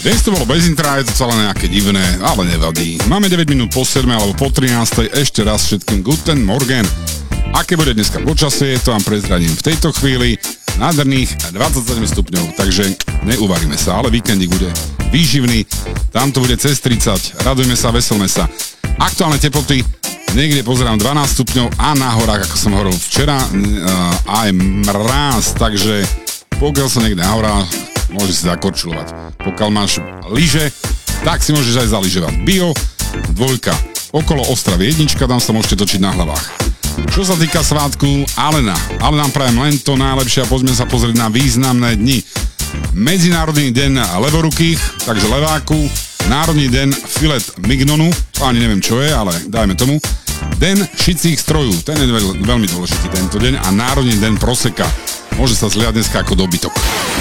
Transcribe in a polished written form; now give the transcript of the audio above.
Dnes to bolo bez intra, je to celé nejaké divné, ale nevadí. Máme 9 minút po 7 alebo po 13. Ešte raz všetkým Guten Morgen. Aké bude dneska počasie, to vám prezradím v tejto chvíli. Nádherných 27 stupňov, takže neuvaríme sa, ale víkendík bude výživný. Tam to bude cez 30, radujme sa, veselme sa. Aktuálne teploty, niekde pozerám 12 stupňov a na horách, ako som hovoril včera, aj mráz, takže pokiaľ sa niekde na horách, môžeš si zakorčulovať. Pokiaľ máš lyže, tak si môžeš aj zaližovať. Bio, 2, okolo Ostravy 1, tam sa môžete točiť na hlavách. Čo sa týka svátku Alena nám prajem len to najlepšie a poďme sa pozrieť na významné dni. Medzinárodný deň levorukých, takže leváku, Národný deň filet mignonu, to ani neviem čo je, ale dajme tomu. Den šicích strojů, ten je veľmi dôležitý tento deň a Národný deň proseka. Môže sa zliať dneska ako dobytok.